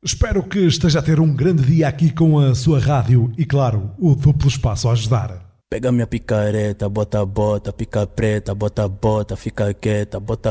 Espero que esteja a ter um grande dia aqui com a sua rádio e, claro, o duplo espaço a ajudar. Pega minha picareta, bota a bota, pica preta, bota a bota, fica quieta, bota